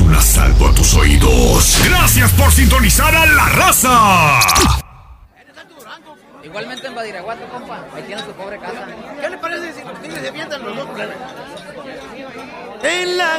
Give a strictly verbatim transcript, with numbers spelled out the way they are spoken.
un asalto a tus oídos. Gracias por sintonizar a La Raza. Igualmente en Badiraguato, compa. Ahí tiene su pobre casa. ¿Qué le parece si los tigres se avientan los dos? En la